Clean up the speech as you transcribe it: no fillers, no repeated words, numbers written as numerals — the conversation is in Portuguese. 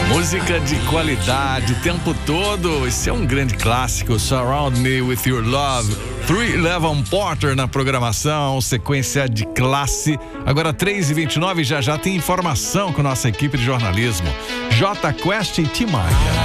Música de qualidade o tempo todo. Esse é um grande clássico, Surround Me With Your Love. 311 Porter na programação, sequência de classe. Agora 3h29, já tem informação com nossa equipe de jornalismo. J Quest e Tim Maia.